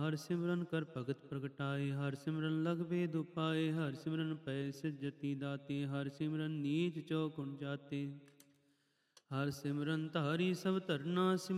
ਹਰ ਸਿਮਰਨ ਕਰ ਭਗਤ ਪ੍ਰਗਟਾਏ, ਹਰ ਸਿਮਰਨ ਲਗ ਵੇਦ ਉਪਾਏ, ਹਰ ਸਿਮਰਨ ਪੈ ਸਿਜਤੀ ਦਾਤੇ, ਹਰ ਸਿਮਰਨ ਨੀਚ ਚੌਗੁਣ ਜਾਤੇ। ਹਰ ਸਿਮਰਨ ਧਾਰੀ ਸਭ ਧਰਨਾ,